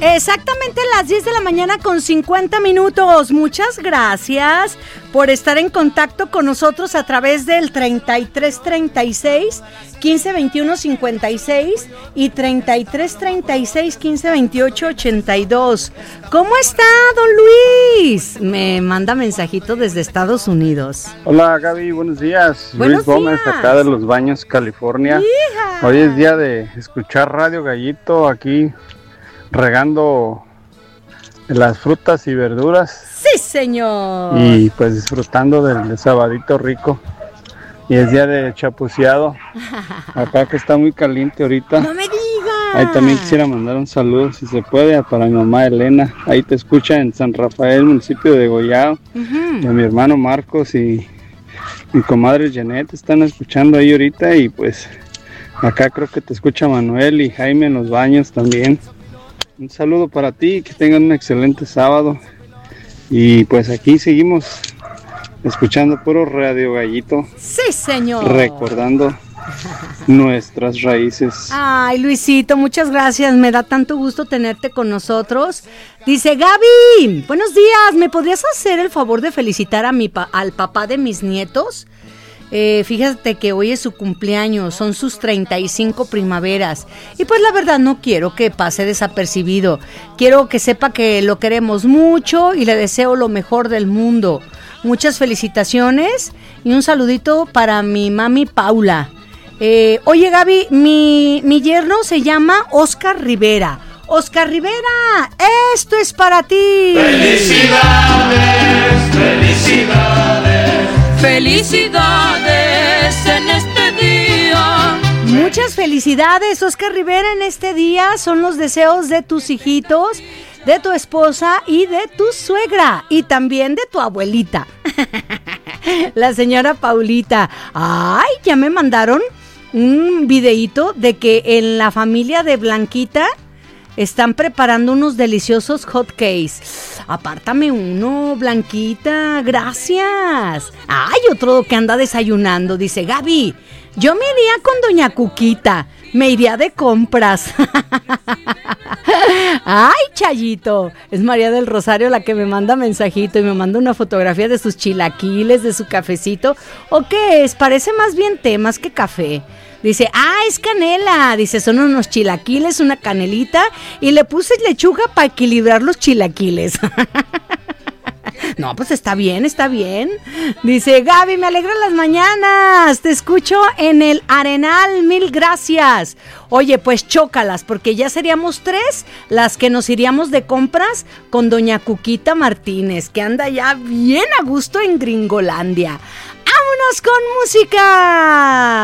Exactamente las 10 de la mañana con 50 minutos. Muchas gracias por estar en contacto con nosotros a través del 3336 1521 56 y 3336 1528 82. ¿Cómo está, don Luis? Me manda mensajito desde Estados Unidos. Hola, Gaby, buenos días. Buenos Luis Gómez, días. acá de Los Baños, California. ¡Hija! Hoy es día de escuchar Radio Gallito aquí regando las frutas y verduras. Sí, señor. Y pues disfrutando del sabadito rico. Y es día de chapuceado. Acá que está muy caliente ahorita. No me digas. Ahí también quisiera mandar un saludo, si se puede, para mi mamá Elena. Ahí te escucha en San Rafael, municipio de Goyao. Uh-huh. Y a mi hermano Marcos y mi comadre Janet están escuchando ahí ahorita. Y pues acá creo que te escucha Manuel y Jaime en Los Baños también. Un saludo para ti, que tengan un excelente sábado. Y pues aquí seguimos escuchando puro Radio Gallito. Sí, señor. Recordando nuestras raíces. Ay, Luisito, muchas gracias. Me da tanto gusto tenerte con nosotros. Dice Gaby, buenos días. ¿Me podrías hacer el favor de felicitar a al papá de mis nietos? Fíjate que hoy es su cumpleaños, son sus 35 primaveras y pues la verdad no quiero que pase desapercibido, quiero que sepa que lo queremos mucho y le deseo lo mejor del mundo. Muchas felicitaciones y un saludito para mi mami Paula. Oye Gaby, mi yerno se llama Oscar Rivera. Oscar Rivera, esto es para ti. Felicidades, felicidades. Felicidades en este día. Muchas felicidades, Oscar Rivera, en este día. Son los deseos de tus hijitos, de tu esposa y de tu suegra. Y también de tu abuelita, la señora Paulita. Ay, ya me mandaron un videíto de que en la familia de Blanquita están preparando unos deliciosos hot cakes. Apártame uno, Blanquita, gracias. Ay, otro que anda desayunando, dice Gaby, yo me iría con doña Cuquita, me iría de compras. Ay, Chayito, es María del Rosario la que me manda mensajito y me manda una fotografía de sus chilaquiles, de su cafecito. ¿O qué es? Parece más bien té, más que café. Dice, es canela. Dice, son unos chilaquiles, una canelita y le puse lechuga para equilibrar los chilaquiles. No, pues está bien, está bien. Dice, Gaby, me alegran las mañanas. Te escucho en el Arenal, mil gracias. Oye, pues chócalas, porque ya seríamos 3 las que nos iríamos de compras con doña Cuquita Martínez, que anda ya bien a gusto en Gringolandia. ¡Vámonos con música!